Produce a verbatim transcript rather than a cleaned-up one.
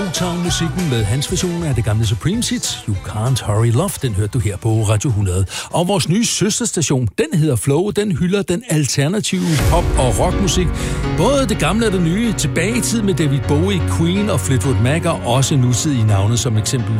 Motown-musikken med hans version af det gamle Supremes hit, You Can't Hurry Love, den hørte du her på Radio hundrede. Og vores nye søsterstation, den hedder Flow, den hylder den alternative pop- og rockmusik. Både det gamle og det nye, tilbage i tid med David Bowie, Queen og Fleetwood Mac, og også nutidige navne som eksempel